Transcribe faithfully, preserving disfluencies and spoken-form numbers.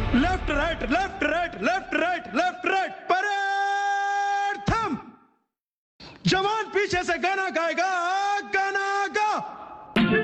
Left right left right left right left right parade थम। जवान पीछे से गाना गाएगा।